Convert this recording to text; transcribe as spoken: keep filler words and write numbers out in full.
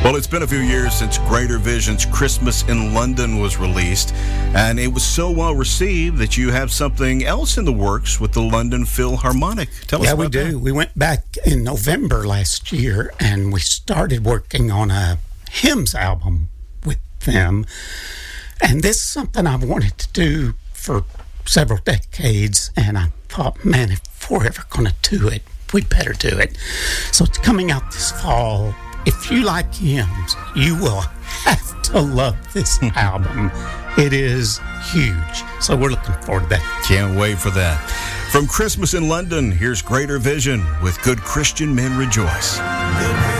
Well, it's been a few years since Greater Vision's Christmas in London was released, and it was so well received that you have something else in the works with the London Philharmonic. Tell us yeah, about we do. that. We went back in November last year, and we started working on a hymns album with them. And this is something I've wanted to do for several decades, and I thought, man, if we're ever going to do it, we better do it. So it's coming out this fall. If you like hymns, you will have to love this album. It is huge. So we're looking forward to that. Can't wait for that. From Christmas in London, here's Greater Vision with Good Christian Men Rejoice.